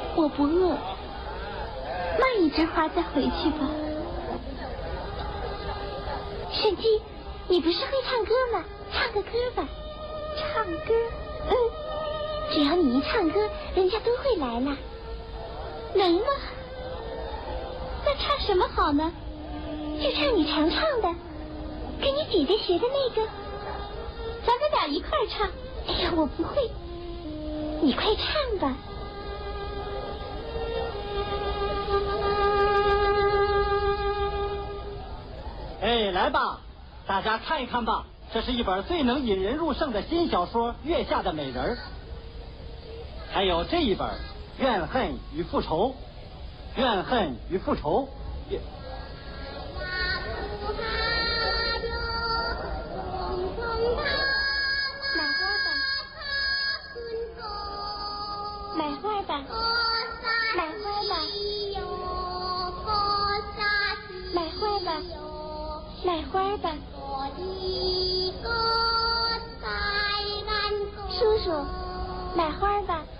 我不饿，卖一枝花再回去吧。沈姬，你不是会唱歌吗？唱个歌吧。唱歌？只要你一唱歌，人家都会来了。能吗？那唱什么好呢？就唱你常唱的，跟你姐姐学的那个。咱们俩一块唱。哎呀，我不会，你快唱吧。 哎，来吧，大家看一看吧，这是一本最能引人入胜的新小说《月下的美人》。还有这一本《怨恨与复仇》，怨恨与复仇。 买花吧，买花吧，买花吧，买花吧。叔叔，买花吧。